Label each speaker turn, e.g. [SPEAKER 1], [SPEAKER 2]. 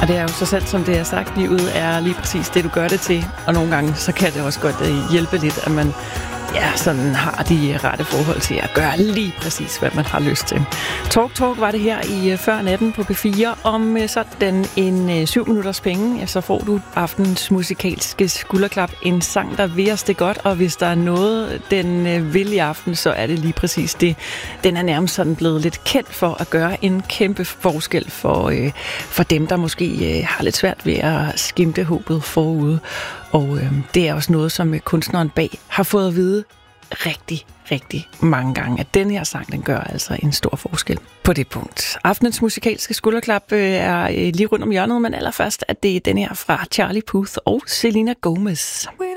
[SPEAKER 1] det er jo så sandt, som det er sagt. Livet er lige præcis det, du gør det til. Og nogle gange, så kan det også godt hjælpe lidt, at man sådan har de rette forhold til at gøre lige præcis, hvad man har lyst til. Talk var det her i Før Natten på P4. Om sådan en 7 minutters penge, så får du aftens musikalske skulderklap. En sang, der vil os det godt, og hvis der er noget, den vil i aften, så er det lige præcis det. Den er nærmest sådan blevet lidt kendt for at gøre en kæmpe forskel for dem, der måske har lidt svært ved at skimte håbet forude. Og det er også noget, som kunstneren bag har fået at vide rigtig, rigtig mange gange, at den her sang, den gør altså en stor forskel på det punkt. Aftenens musikalske skulderklap er lige rundt om hjørnet, men allerførst er det den her fra Charlie Puth og Selena Gomez.